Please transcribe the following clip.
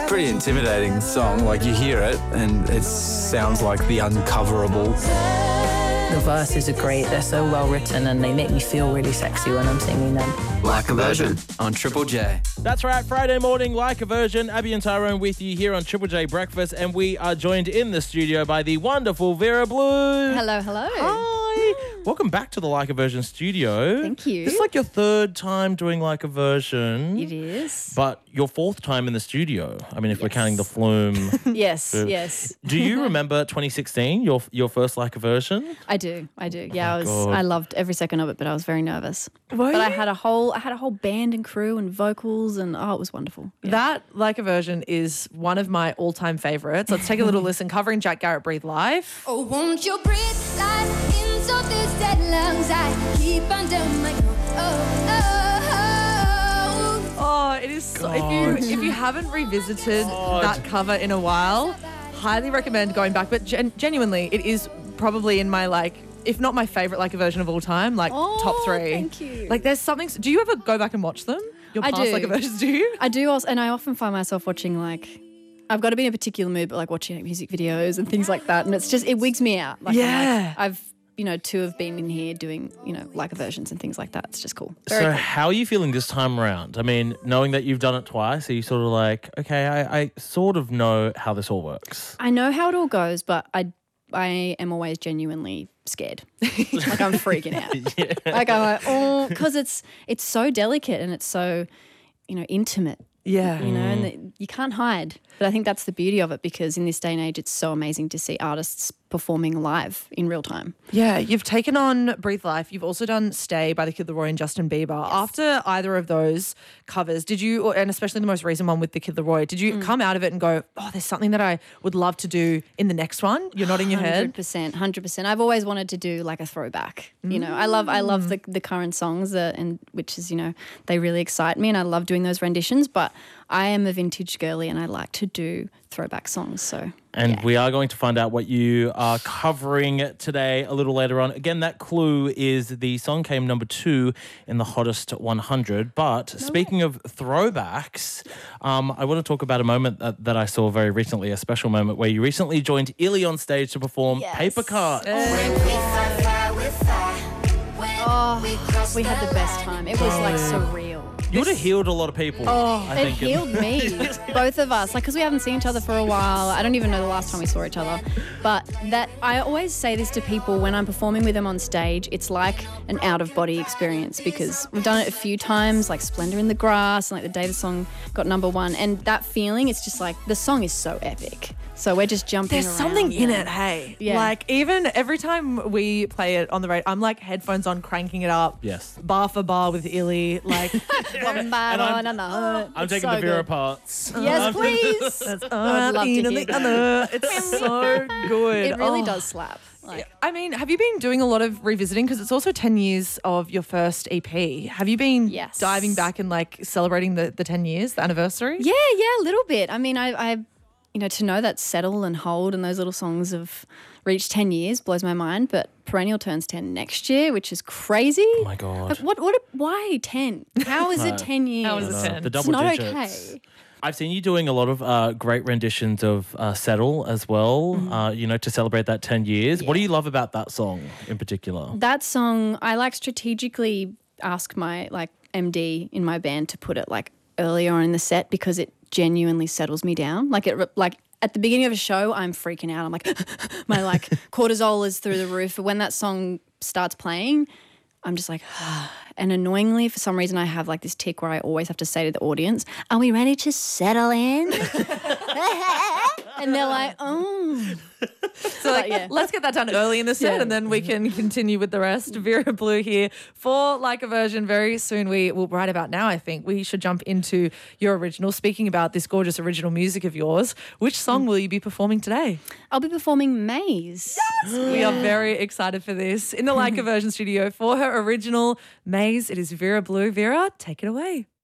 pretty intimidating song. Like, you hear it and it sounds like the uncoverable. The verses are great. They're so well written and they make me feel really sexy when I'm singing them. Like a Virgin on Triple J. That's right, Friday morning, Like a Virgin. Abby and Tyrone with you here on Triple J Breakfast, and we are joined in the studio by the wonderful Vera Blue. Hello, hello. Hi. Welcome back to the Like a Virgin studio. Thank you. This is like your third time doing Like a Virgin. It is. But your fourth time in the studio. I mean, if we're counting the Flume. Yes, yes. Do you remember 2016, your first Like a Virgin? I do. Yeah, God. I loved every second of it, but I was very nervous. Were But I you? had a whole band and crew and vocals and it was wonderful. Yeah. That Like a Virgin is one of my all-time favourites. Let's take a little listen. Covering Jack Garrett, Breathe Life. Oh, won't you breathe life into these dead lungs? I keep under my Oh, it is so, if you haven't revisited that cover in a while, highly recommend going back. But genuinely, it is probably in my if not my favourite Like a Virgin of all time, top three. Thank you. Like, there's something. Do you ever go back and watch them? Your I past do. Like a Virgins, do you? I do also, and I often find myself watching I've got to be in a particular mood, but watching music videos and things like that, and it's just, it wigs me out. I've two have been in here doing, Like a Virgins and things like that. It's just cool. Very So cool. how are you feeling this time around? I mean, knowing that you've done it twice, are you sort of like, okay, I sort of know how this all works? I know how it all goes, but I am always genuinely scared. I'm freaking out. I'm because it's so delicate and it's so, intimate. Yeah. And you can't hide. But I think that's the beauty of it, because in this day and age, it's so amazing to see artists performing live in real time. Yeah, you've taken on Breathe Life. You've also done Stay by the Kid Laroi and Justin Bieber. Yes. After either of those covers, did you, and especially the most recent one with the Kid Laroi, did you come out of it and go, oh, there's something that I would love to do in the next one? You're nodding your head. 100%. I've always wanted to do a throwback. I love the current songs and which is, they really excite me and I love doing those renditions, but I am a vintage girly and I like to do throwback songs. So And we are going to find out what you are covering today a little later on. Again, that clue is the song came number 2 in the Hottest 100. But speaking of throwbacks, I want to talk about a moment that I saw very recently, a special moment where you recently joined Illy on stage to perform Paper Cut. we had the best time. It was surreal. You would have healed a lot of people. I It think. healed me, both of us, because we haven't seen each other for a while. I don't even know the last time we saw each other. But that I always say this to people when I'm performing with them on stage. It's like an out-of-body experience, because we've done it a few times, like Splendor in the Grass, and the day the song got number 1. And that feeling, it's just the song is so epic. So we're just jumping There's around, something in it, hey. Yeah. Even every time we play it on the radio, I'm headphones on, cranking it up. Yes. Bar for bar with Illy. I'm taking the Vera parts. Yes, please. I'd love to hear that. It's so good. It really does slap. I mean, have you been doing a lot of revisiting? Because it's also 10 years of your first EP. Have you been diving back and celebrating the 10 years, the anniversary? Yeah, a little bit. I mean, I to know that Settle and Hold and those little songs have reached 10 years blows my mind. But Perennial turns 10 next year, which is crazy. Oh my God. Why 10? How is it 10 years? How is it 10? The It's double not digits. okay. I've seen you doing a lot of great renditions of Settle as well, to celebrate that 10 years. What do you love about that song in particular? That song, I strategically ask my MD in my band to put it earlier on in the set, because it genuinely settles me down. At the beginning of a show, I'm freaking out. I'm my cortisol is through the roof. But when that song starts playing, I'm just and annoyingly, for some reason, I have this tick where I always have to say to the audience, "Are we ready to settle in?" And they're like, "Oh." So let's get that done early in the set and then we can continue with the rest. Vera Blue here for Like a Virgin. Very soon right about now, I think, we should jump into your original. Speaking about this gorgeous original music of yours, which song will you be performing today? I'll be performing Maze. We are very excited for this. In the Like a Virgin studio for her original Maze, it is Vera Blue. Vera, take it away.